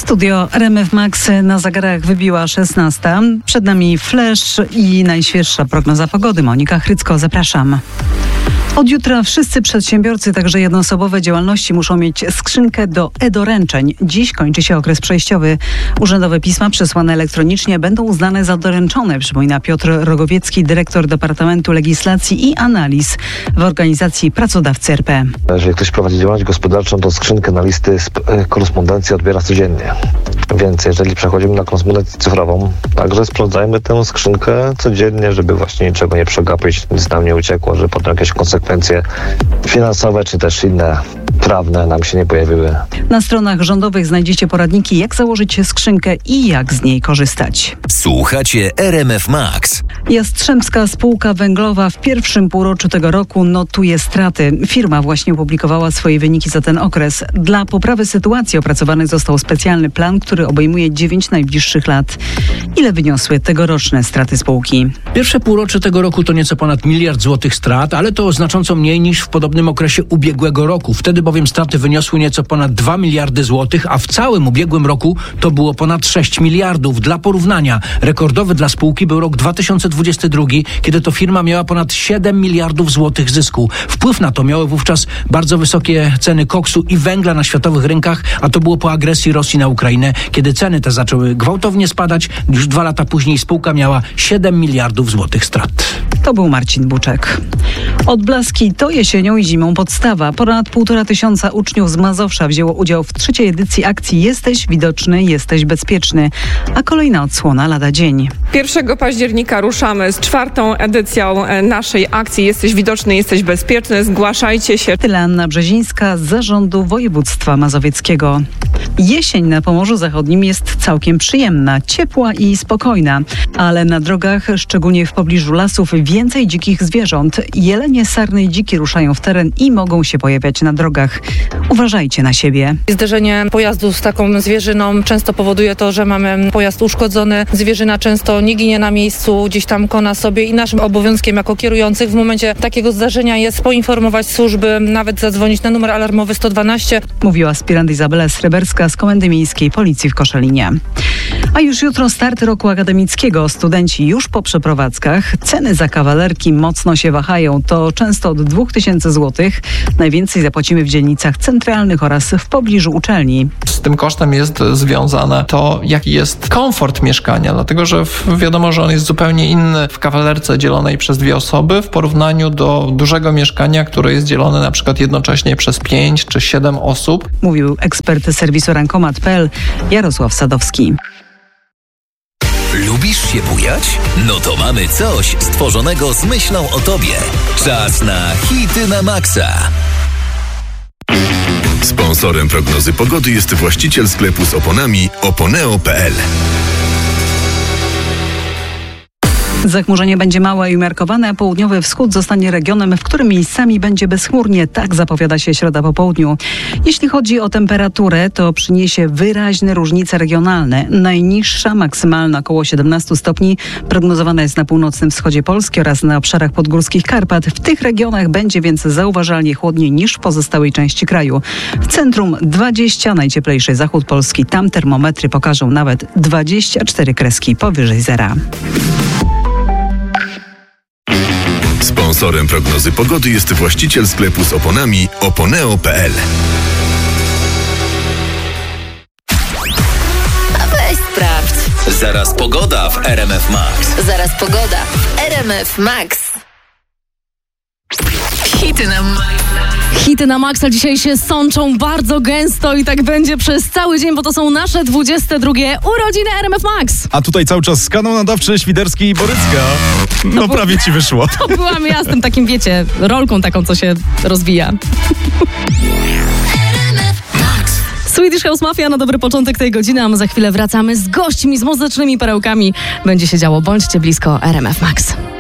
Studio RMF Max na zegarach wybiła 16. Przed nami flash i najświeższa prognoza pogody. Monika Chrycko, zapraszam. Od jutra wszyscy przedsiębiorcy, także jednoosobowe działalności, muszą mieć skrzynkę do e-doręczeń. Dziś kończy się okres przejściowy. Urzędowe pisma przesłane elektronicznie będą uznane za doręczone, przypomina Piotr Rogowiecki, dyrektor Departamentu Legislacji i Analiz w organizacji Pracodawcy RP. Jeżeli ktoś prowadzi działalność gospodarczą, to skrzynkę na listy korespondencji odbiera codziennie. Więc jeżeli przechodzimy na korespondencję cyfrową, także sprawdzajmy tę skrzynkę codziennie, żeby właśnie niczego nie przegapić, nic nam nie uciekło, że potem jakieś konsekwencje finansowe czy też inne prawne nam się nie pojawiły. Na stronach rządowych znajdziecie poradniki, jak założyć skrzynkę i jak z niej korzystać. Słuchacie RMF Max. Jastrzębska Spółka Węglowa w pierwszym półroczu tego roku notuje straty. Firma właśnie opublikowała swoje wyniki za ten okres. Dla poprawy sytuacji opracowany został specjalny plan, który obejmuje 9 najbliższych lat. Ile wyniosły tegoroczne straty spółki? Pierwsze półrocze tego roku to nieco ponad 1 miliard złotych strat, ale to znacząco mniej niż w podobnym okresie ubiegłego roku. Wtedy bowiem straty wyniosły nieco ponad 2 miliardy złotych, a w całym ubiegłym roku to było ponad 6 miliardów. Dla porównania, rekordowy dla spółki był rok 2022, kiedy to firma miała ponad 7 miliardów złotych zysku. Wpływ na to miały wówczas bardzo wysokie ceny koksu i węgla na światowych rynkach, a to było po agresji Rosji na Ukrainę, kiedy ceny te zaczęły gwałtownie spadać. Już 2 lata później spółka miała 7 miliardów złotych strat. To był Marcin Buczek. Odblaski to jesienią i zimą podstawa. Ponad 1500 uczniów z Mazowsza wzięło udział w 3. edycji akcji Jesteś widoczny, jesteś bezpieczny. A kolejna odsłona lada dzień. 1 października ruszamy z 4. edycją naszej akcji Jesteś widoczny, jesteś bezpieczny. Zgłaszajcie się. Tyle Anna Brzezińska z Zarządu Województwa Mazowieckiego. Jesień na Pomorzu Zachodnim jest całkiem przyjemna, ciepła i spokojna, ale na drogach, szczególnie w pobliżu lasów, więcej dzikich zwierząt. Jelenie, sarny i dziki ruszają w teren i mogą się pojawiać na drogach. Uważajcie na siebie. Zderzenie pojazdu z taką zwierzyną często powoduje to, że mamy pojazd uszkodzony. Zwierzyna często nie ginie na miejscu, gdzieś tam kona sobie i naszym obowiązkiem jako kierujących w momencie takiego zdarzenia jest poinformować służby, nawet zadzwonić na numer alarmowy 112. Mówiła aspirant Izabela Sreberska z Komendy Miejskiej Policji w Koszalinie. A już jutro start roku akademickiego. Studenci już po przeprowadzkach. Ceny za kawalerki mocno się wahają. To często od 2000 zł. Najwięcej zapłacimy w dzielnicach centralnych oraz w pobliżu uczelni. Z tym kosztem jest związane to, jaki jest komfort mieszkania, dlatego że wiadomo, że on jest zupełnie inny w kawalerce dzielonej przez 2 osoby w porównaniu do dużego mieszkania, które jest dzielone na przykład jednocześnie przez 5 czy 7 osób. Mówił ekspert serwisu Rankomat.pl Jarosław Sadowski. Lubisz się bujać? No to mamy coś stworzonego z myślą o tobie. Czas na hity na maksa. Sponsorem prognozy pogody jest właściciel sklepu z oponami oponeo.pl. Zachmurzenie będzie małe i umiarkowane, a południowy wschód zostanie regionem, w którym miejscami będzie bezchmurnie. Tak zapowiada się środa po południu. Jeśli chodzi o temperaturę, to przyniesie wyraźne różnice regionalne. Najniższa, maksymalna około 17 stopni prognozowana jest na północnym wschodzie Polski oraz na obszarach podgórskich Karpat. W tych regionach będzie więc zauważalnie chłodniej niż w pozostałej części kraju. W centrum 20, najcieplejszy zachód Polski. Tam termometry pokażą nawet 24 kreski powyżej zera. Sponsorem prognozy pogody jest właściciel sklepu z oponami oponeo.pl. Weź sprawdź. Zaraz pogoda w RMF Max. Zaraz pogoda w RMF Max. Hity na maksa. Hity na maksa dzisiaj się sączą bardzo gęsto i tak będzie przez cały dzień, bo to są nasze 22 urodziny RMF Max. A tutaj cały czas kanał nadawczy Świderski i Borycka. No prawie ci wyszło. To byłam ja z tym takim, wiecie, rolką taką, co się rozwija. Swedish House Mafia na dobry początek tej godziny, a my za chwilę wracamy z gośćmi, z muzycznymi perełkami. Będzie się działo, bądźcie blisko RMF Max.